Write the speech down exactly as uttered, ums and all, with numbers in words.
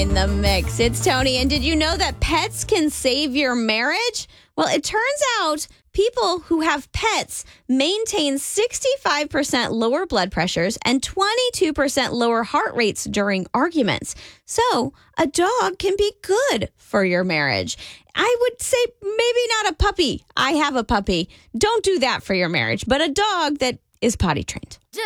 in the mix. It's Tony. And did you know that pets can save your marriage? Well, it turns out people who have pets maintain sixty-five percent lower blood pressures and twenty-two percent lower heart rates during arguments. So a dog can be good for your marriage. I would say maybe not a puppy. I have a puppy. Don't do that for your marriage, but a dog that is potty trained.